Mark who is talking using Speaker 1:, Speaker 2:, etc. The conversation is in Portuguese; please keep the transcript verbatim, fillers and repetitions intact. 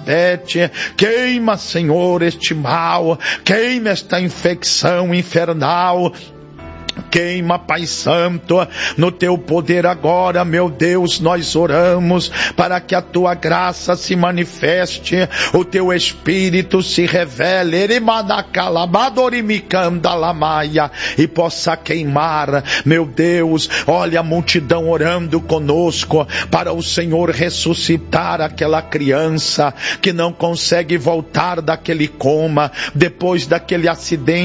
Speaker 1: diabetes, queima, Senhor, este mal, queima esta infecção infernal. Queima, Pai Santo, no Teu poder agora, meu Deus, nós oramos para que a Tua graça se manifeste, o Teu Espírito se revele, e possa queimar, meu Deus. Olha a multidão orando conosco para o Senhor ressuscitar aquela criança que não consegue voltar daquele coma, depois daquele acidente